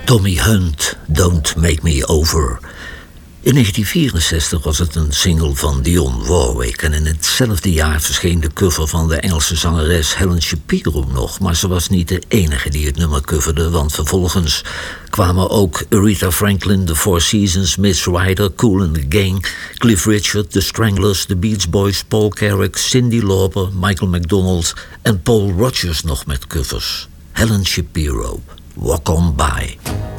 Tommy Hunt, Don't Make Me Over. In 1964 was het een single van Dionne Warwick en in hetzelfde jaar verscheen de cover van de Engelse zangeres Helen Shapiro nog, maar ze was niet de enige die het nummer coverde, want vervolgens kwamen ook Aretha Franklin, The Four Seasons, Miss Ryder, Kool and the Gang, Cliff Richard, The Stranglers, The Beach Boys, Paul Carrack, Cyndi Lauper, Michael McDonald en Paul Rodgers nog met covers. Helen Shapiro, Walk On By.